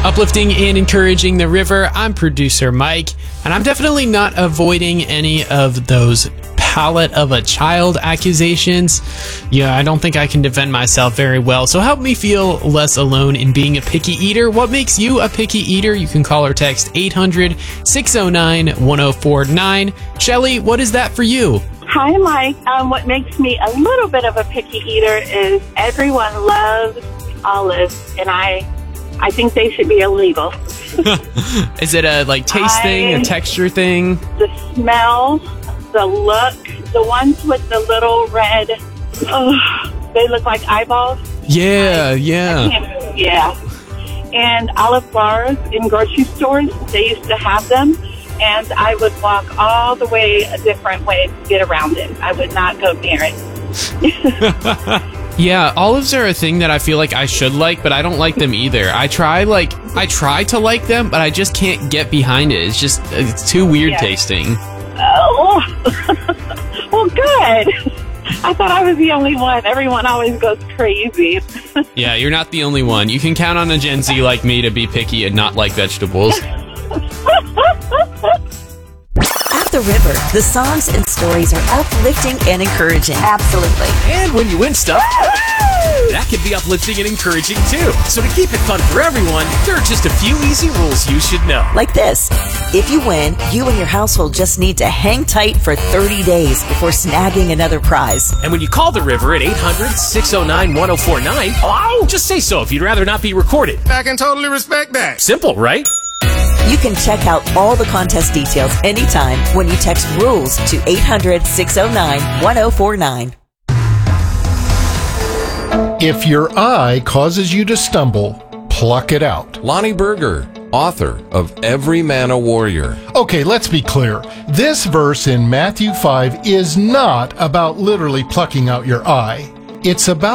Uplifting and encouraging the river. I'm producer Mike, and I'm definitely not avoiding any of those palate of a child accusations. Yeah, I don't think I can defend myself very well, so help me feel less alone in being a picky eater. What makes you a picky eater? You can call or text 800-609-1049. Shelly, what is that for you? Hi, Mike. What makes me a little bit of a picky eater is everyone loves olives, and I think they should be illegal. Is it a taste thing, a texture thing? The smell, the look, the ones with the little red, they look like eyeballs. Yeah. Yeah. And olive bars in grocery stores, they used to have them, and I would walk all the way a different way to get around it. I would not go near it. Yeah, olives are a thing that I feel like I should like, but I don't like them either. I try to like them, but I just can't get behind it. It's too weird tasting. Oh, well, good. I thought I was the only one. Everyone always goes crazy. Yeah, you're not the only one. You can count on a Gen Z like me to be picky and not like vegetables. At the river, the songs and stories are uplifting and encouraging. Absolutely. And when you win stuff, that can be uplifting and encouraging too. So to keep it fun for everyone, there are just a few easy rules you should know. Like this. If you win, you and your household just need to hang tight for 30 days before snagging another prize. And when you call the river at 800-609-1049, just say so if you'd rather not be recorded. I can totally respect that. Simple, right? You can check out all the contest details anytime when you text RULES to 800-609-1049. If your eye causes you to stumble, pluck it out. Lonnie Berger, author of Every Man a Warrior. Okay, let's be clear. This verse in Matthew 5 is not about literally plucking out your eye. It's about